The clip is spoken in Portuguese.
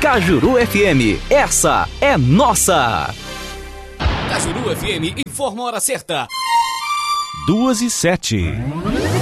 Cajuru FM, essa é nossa. Cajuru FM informa a hora certa. 2:07.